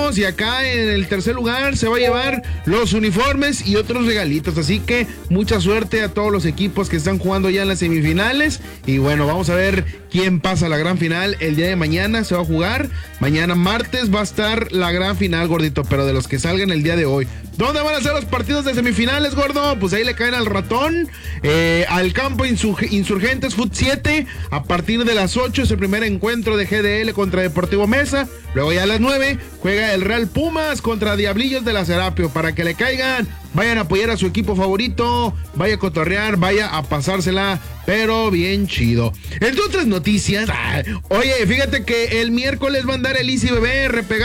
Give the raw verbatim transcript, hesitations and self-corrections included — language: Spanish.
boletos y acá en el tercer lugar se va a llevar los uniformes y otros regalitos. Así que mucha suerte a todos los equipos que están jugando ya en las semifinales. Y bueno, vamos a ver quién pasa a la gran final. El día de mañana se va a jugar. Mañana martes va a estar la gran final, gordito, pero de los que salgan el día de hoy. ¿Dónde van a ser los partidos de semifinales, gordo? Pues ahí le caen al ratón, eh, al campo Insurg- Insurgentes Fut siete, a partir de las ocho es el primer encuentro de G D L contra Deportivo Mesa. Luego ya a las nueve juega el Real Pumas contra Diablillos de la Serapio. Para que le caigan, vayan a apoyar a su equipo favorito, vaya a cotorrear, vaya a pasársela, pero bien chido. Entre otras noticias, oye, fíjate que el miércoles va a andar el Easy Bebé repegando